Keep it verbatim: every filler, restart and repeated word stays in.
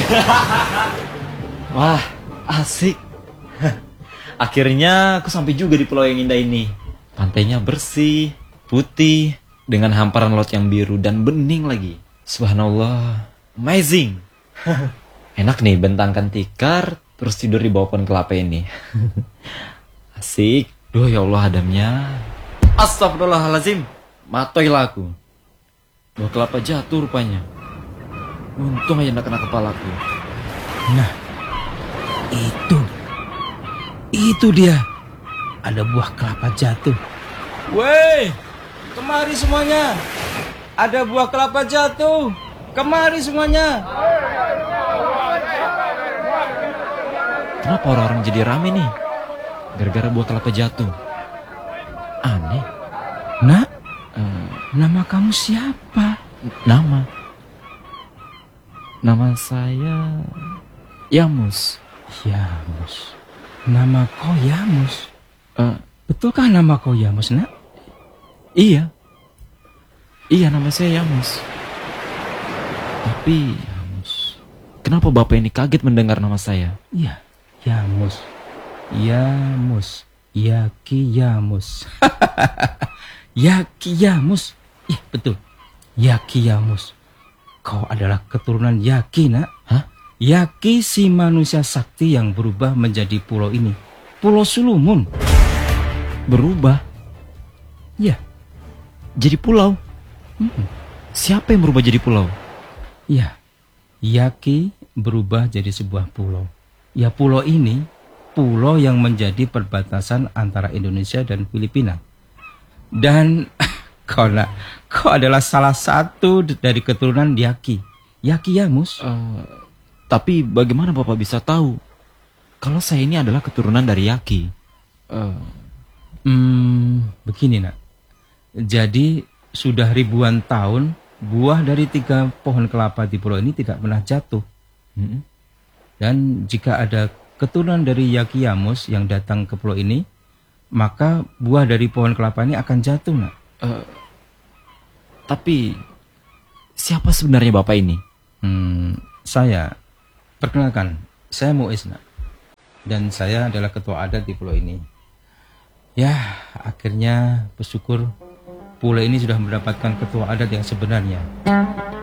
Wah, asik. Akhirnya aku sampai juga di pulau yang indah ini. Pantainya bersih, putih, dengan hamparan laut yang biru dan bening lagi. Subhanallah, amazing. Enak nih bentangkan tikar, terus tidur di bawah pohon kelapa ini. Asik. Duh ya Allah adamnya. Astagfirullahaladzim. Matoilah aku. Buah kelapa jatuh rupanya. Untung aja gak kena kepalaku. Nah, itu. Itu dia. Ada buah kelapa jatuh. Weh, kemari semuanya. Ada buah kelapa jatuh. Kemari semuanya. Kenapa orang-orang jadi rame nih? Gara-gara buah kelapa jatuh. Aneh. Nak, Uh, nama kamu siapa? nama. Nama saya Yamus. Yamus. Nama kau Yamus. Uh, Betulkah nama kau Yamus, nak? iya. Iya, nama saya Yamus. Tapi Yamus. kenapa bapak ini kaget mendengar nama saya? Iya, Yamus. Yamus. Yaki Yamus. Yaki Yamus. Ih, betul. Yaki Yamus. Kau adalah keturunan Yaki, nak. Hah? Yaki si manusia sakti yang berubah menjadi pulau ini. Pulau Sulumun. Berubah? Ya. Jadi pulau? Hmm. Siapa yang berubah jadi pulau? Ya. Yaki berubah jadi sebuah pulau. Ya, pulau ini pulau yang menjadi perbatasan antara Indonesia dan Filipina. Dan kau, nak, kau adalah salah satu dari keturunan Yaki. Yaki Yamus. Uh, tapi bagaimana bapak bisa tahu kalau saya ini adalah keturunan dari Yaki? Uh, Hmm, begini, nak. Jadi sudah ribuan tahun buah dari tiga pohon kelapa di pulau ini tidak pernah jatuh. hmm? Dan jika ada keturunan dari Yaki Yamus yang datang ke pulau ini, maka buah dari pohon kelapa ini akan jatuh, nak. Uh, tapi siapa sebenarnya bapak ini? Hmm, saya perkenalkan, saya Muiz, nak. Dan saya adalah ketua adat di pulau ini. Ya, akhirnya bersyukur pulau ini sudah mendapatkan ketua adat yang sebenarnya.